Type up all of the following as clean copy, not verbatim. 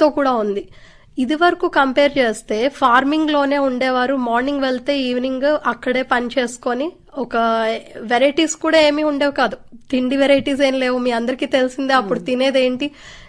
తో కూడా ఉంది. ఇది వరకు కంపేర్ చేస్తే ఫార్మింగ్ లోనే ఉండేవారు, మార్నింగ్ వెళ్తే ఈవినింగ్ అక్కడే పని చేసుకొని ఒక వెరైటీస్ కూడా ఏమీ ఉండేవి కాదు. తిండి వెరైటీస్ ఏం లేవు, మీ అందరికీ తెలిసిందే. అప్పుడు తినేదేంటి,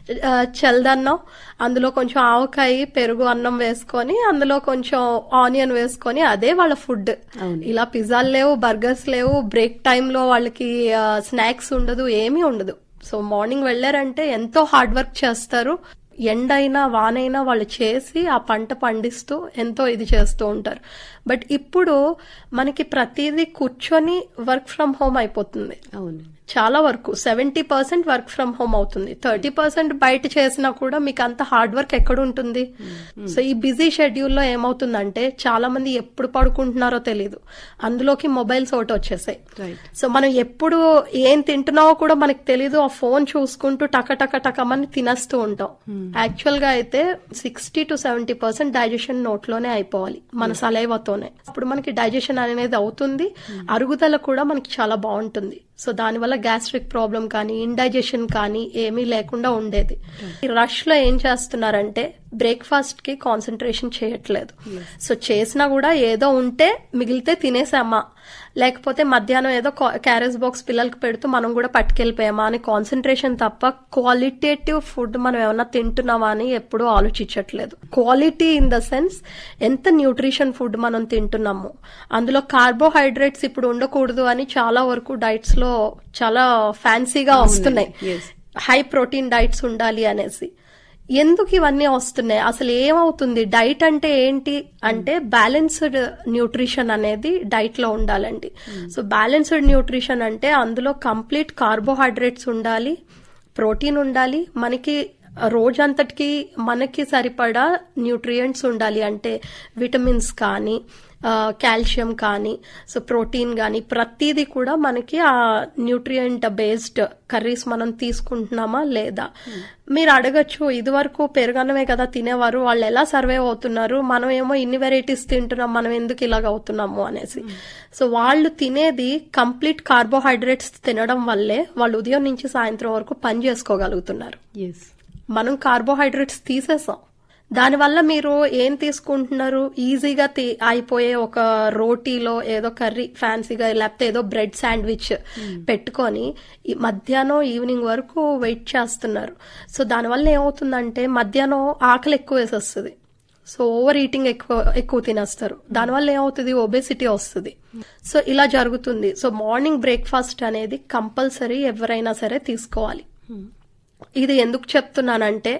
చల్లదన్నం, అందులో కొంచెం ఆవకాయ పెరుగు అన్నం వేసుకొని అందులో కొంచెం ఆనియన్ వేసుకొని అదే వాళ్ళ ఫుడ్. ఇలా పిజ్జాలు లేవు, బర్గర్స్ లేవు, బ్రేక్ టైంలో వాళ్ళకి స్నాక్స్ ఉండదు, ఏమీ ఉండదు. సో మార్నింగ్ వెళ్లారంటే ఎంతో హార్డ్ వర్క్ చేస్తారు. ఎండైనా వానైనా వాళ్ళు చేసి ఆ పంట పండిస్తూ ఎంతో ఇది చేస్తూ ఉంటారు. బట్ ఇప్పుడు మనకి ప్రతిదీ కూర్చొని వర్క్ ఫ్రమ్ హోమ్ అయిపోతుంది. అవును, చాలా వరకు 70% వర్క్ ఫ్రమ్ హోమ్ అవుతుంది. 30% బయట చేసినా కూడా మీకు అంత హార్డ్ వర్క్ ఎక్కడ ఉంటుంది? సో ఈ బిజీ షెడ్యూల్లో ఏమవుతుందంటే చాలా మంది ఎప్పుడు పడుకుంటున్నారో తెలీదు, అందులోకి మొబైల్స్ ఒకటి వచ్చేసాయి. సో మనం ఎప్పుడు ఏం తింటున్నావో కూడా మనకు తెలీదు, ఆ ఫోన్ చూసుకుంటూ టకమని తినేస్తూ ఉంటాం. యాక్చువల్ గా అయితే 60 to 70% డైజెషన్ నోట్లోనే అయిపోవాలి, మన సలైవాతోనే. అప్పుడు మనకి డైజెషన్ అనేది అవుతుంది, అరుగుదల కూడా మనకి చాలా బాగుంటుంది. సో దానివల్ల గ్యాస్ట్రిక్ ప్రాబ్లం కానీ ఇండైజెషన్ కానీ ఏమీ లేకుండా ఉండేది. ఈ రష్ లో ఏం చేస్తున్నారంటే బ్రేక్ఫాస్ట్ కి కాన్సన్ట్రేషన్ చేయట్లేదు. సో చేసినా కూడా ఏదో ఉంటే మిగిలితే తినేసామా, లేకపోతే మధ్యాహ్నం ఏదో క్యారేజ్ బాక్స్ పిల్లలకి పెడుతూ మనం కూడా పట్టుకెళ్ళిపోయామా అని కాన్సన్ట్రేషన్ తప్ప క్వాలిటేటివ్ ఫుడ్ మనం ఏమన్నా తింటున్నామా అని ఎప్పుడూ ఆలోచించట్లేదు. క్వాలిటీ ఇన్ ద సెన్స్ ఎంత న్యూట్రిషన్ ఫుడ్ మనం తింటున్నాము, అందులో కార్బోహైడ్రేట్స్ ఇప్పుడు ఉండకూడదు అని చాలా వరకు డైట్స్ లో చాలా ఫ్యాన్సీగా వస్తున్నాయి. హై ప్రోటీన్ డైట్స్ ఉండాలి అనేసి. ఎందుకు ఇవన్నీ వస్తున్నాయి? అసలు ఏమవుతుంది? డైట్ అంటే ఏంటి అంటే బ్యాలెన్స్డ్ న్యూట్రిషన్ అనేది డైట్ లో ఉండాలండి. సో బ్యాలెన్స్డ్ న్యూట్రిషన్ అంటే అందులో కంప్లీట్ కార్బోహైడ్రేట్స్ ఉండాలి, ప్రోటీన్ ఉండాలి, మనకి రోజంతటికి మనకి సరిపడా న్యూట్రియంట్స్ ఉండాలి. అంటే విటమిన్స్ కానీ కాల్షియం కానీ సో ప్రోటీన్ కానీ ప్రతిదీ కూడా మనకి ఆ న్యూట్రియంట్ బేస్డ్ కర్రీస్ మనం తీసుకుంటున్నామా లేదా. మీరు అడగచ్చు, ఇది వరకు పెరుగన్నమే కదా తినేవారు, వాళ్ళు ఎలా సర్వైవ్ అవుతున్నారు, మనం ఏమో ఇన్ని వెరైటీస్ తింటున్నాం, మనం ఎందుకు ఇలాగ అవుతున్నాము అనేసి. సో వాళ్ళు తినేది కంప్లీట్ కార్బోహైడ్రేట్స్ తినడం వల్లే వాళ్ళు ఉదయం నుంచి సాయంత్రం వరకు పని చేసుకోగలుగుతున్నారు. మనం కార్బోహైడ్రేట్స్ తీసేసాం. దానివల్ల మీరు ఏం తీసుకుంటున్నారు, ఈజీగా అయిపోయే ఒక రోటీలో ఏదో కర్రీ ఫ్యాన్సీగా లేకపోతే ఏదో బ్రెడ్ శాండ్విచ్ పెట్టుకొని మధ్యాహ్నం ఈవినింగ్ వరకు వెయిట్ చేస్తున్నారు. సో దానివల్ల ఏమవుతుందంటే మధ్యాహ్నం ఆకలి ఎక్కువ వేసేస్తుంది. సో ఓవర్ ఈటింగ్ ఎక్కువ తినేస్తారు. దానివల్ల ఏమవుతుంది, ఒబేసిటీ వస్తుంది. సో ఇలా జరుగుతుంది. సో మార్నింగ్ బ్రేక్ఫాస్ట్ అనేది కంపల్సరీ ఎవరైనా సరే తీసుకోవాలి. ఇది ఎందుకు చెప్తున్నానంటే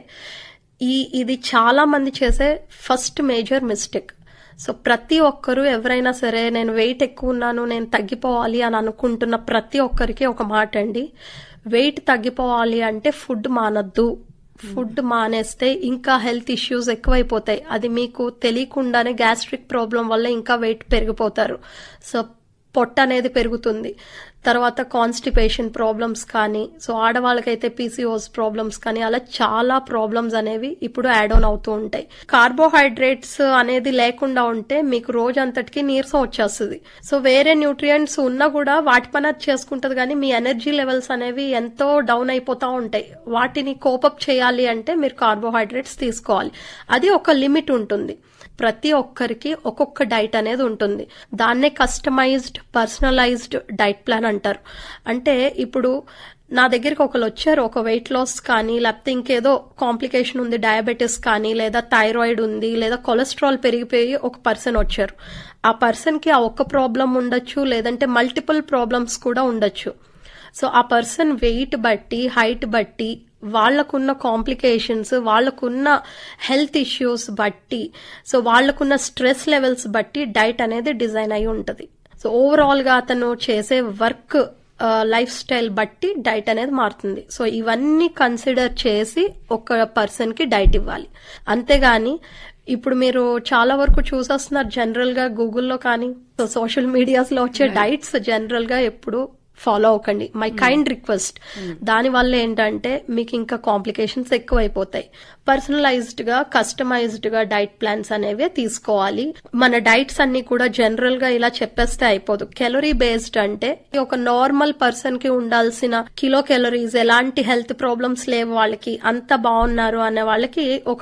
ఇది చాలా మంది చేసే ఫస్ట్ మేజర్ మిస్టేక్. సో ప్రతి ఒక్కరు ఎవరైనా సరే నేను వెయిట్ ఎక్కువ ఉన్నాను, నేను తగ్గిపోవాలి అని అనుకుంటున్న ప్రతి ఒక్కరికి ఒక మాట అండి, వెయిట్ తగ్గిపోవాలి అంటే ఫుడ్ మానద్దు. ఫుడ్ మానేస్తే ఇంకా హెల్త్ ఇష్యూస్ ఎక్కువైపోతాయి. అది మీకు తెలియకుండానే గ్యాస్ట్రిక్ ప్రాబ్లం వల్ల ఇంకా వెయిట్ పెరిగిపోతారు. సో పొట్ట అనేది పెరుగుతుంది. తర్వాత కాన్స్టిపేషన్ ప్రాబ్లమ్స్ కానీ, సో ఆడవాళ్ళకైతే పీసీఓఎస్ ప్రాబ్లమ్స్ కానీ, అలా చాలా ప్రాబ్లమ్స్ అనేవి ఇప్పుడు యాడ్ ఆన్ అవుతూ ఉంటాయి. కార్బోహైడ్రేట్స్ అనేది లేకుండా ఉంటే మీకు రోజంతటికి నీరసం వచ్చేస్తుంది. సో వేరే న్యూట్రియంట్స్ ఉన్నా కూడా వాటి పని అది చేసుకుంటది, కానీ మీ ఎనర్జీ లెవెల్స్ అనేవి ఎంతో డౌన్ అయిపోతా ఉంటాయి. వాటిని కోపప్ చేయాలి అంటే మీరు కార్బోహైడ్రేట్స్ తీసుకోవాలి. అది ఒక లిమిట్ ఉంటుంది. ప్రతి ఒక్కరికి ఒక్కొక్క డైట్ అనేది ఉంటుంది. దాన్నే కస్టమైజ్డ్ పర్సనలైజ్డ్ డైట్ ప్లాన్ అంటారు. అంటే ఇప్పుడు నా దగ్గరికి ఒకరు వచ్చారు, ఒక వెయిట్ లాస్ కానీ లేకపోతే ఇంకేదో కాంప్లికేషన్ ఉంది, డయాబెటీస్ కానీ లేదా థైరాయిడ్ ఉంది లేదా కొలెస్ట్రాల్ పెరిగిపోయి ఒక పర్సన్ వచ్చారు. ఆ పర్సన్ కి ఆ ఒక్క ప్రాబ్లం ఉండొచ్చు, లేదంటే మల్టిపుల్ ప్రాబ్లమ్స్ కూడా ఉండొచ్చు. సో ఆ పర్సన్ వెయిట్ బట్టి, హైట్ బట్టి, వాళ్లకున్న కాంప్లికేషన్స్, వాళ్లకున్న హెల్త్ ఇష్యూస్ బట్టి, సో వాళ్లకున్న స్ట్రెస్ లెవెల్స్ బట్టి డైట్ అనేది డిజైన్ అయి ఉంటది. సో ఓవరాల్ గా అతను చేసే వర్క్ లైఫ్ స్టైల్ బట్టి డైట్ అనేది మారుతుంది. సో ఇవన్నీ కన్సిడర్ చేసి ఒక పర్సన్ కి డైట్ ఇవ్వాలి. అంతేగాని ఇప్పుడు మీరు చాలా వరకు చూసేస్తున్నారు జనరల్ గా గూగుల్లో కానీ సోషల్ మీడియాస్ లో వచ్చే డైట్స్ జనరల్ గా ఎప్పుడు ఫాలో అవ్వకండి. My kind request. దానివల్ల ఏంటంటే మీకు ఇంకా కాంప్లికేషన్స్ ఎక్కువైపోతాయి. పర్సనలైజ్డ్ గా కస్టమైజ్డ్ గా డైట్ ప్లాన్స్ అనేవి తీసుకోవాలి. మన డైట్స్ అన్ని కూడా జనరల్ గా ఇలా చెప్పేస్తే అయిపోదు. కెలరీ బేస్డ్ అంటే ఒక నార్మల్ పర్సన్ కి ఉండాల్సిన కిలో కెలరీస్, ఎలాంటి హెల్త్ ప్రాబ్లమ్స్ లేవు వాళ్ళకి, అంత బాగున్నారు అనే వాళ్ళకి ఒక